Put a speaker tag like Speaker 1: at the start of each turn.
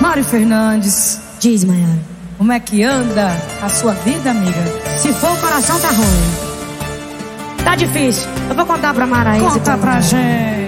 Speaker 1: Mari Fernandes.
Speaker 2: Diz, Maiara.
Speaker 1: Como é que anda a sua vida, amiga?
Speaker 2: Se for o coração, tá ruim. Tá difícil. Eu vou contar pra Maraísa.
Speaker 1: Conta pra gente.